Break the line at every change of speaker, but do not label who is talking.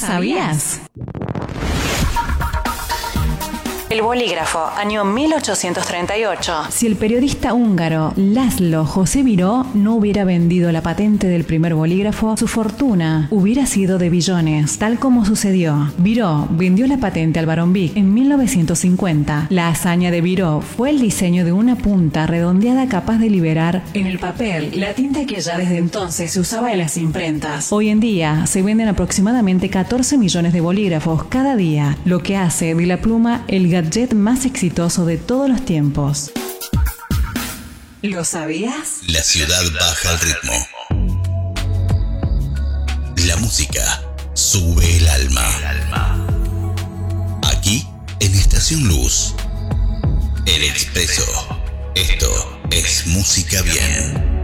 sabías? El bolígrafo, año 1838. Si el periodista húngaro László José Biró no hubiera vendido la patente del primer bolígrafo, su fortuna hubiera sido de billones, tal como sucedió. Biró vendió la patente al barón Bick en 1950. La hazaña de Biró fue el diseño de una punta redondeada capaz de liberar en el papel la tinta que ya desde entonces se usaba en las imprentas. Hoy en día se venden aproximadamente 14 millones de bolígrafos cada día, lo que hace de la pluma el gadget más exitoso de todos los tiempos. ¿Lo sabías?
La ciudad baja el ritmo. La música sube el alma. Aquí, en Estación Luz, El Expreso. Esto es Música Bien.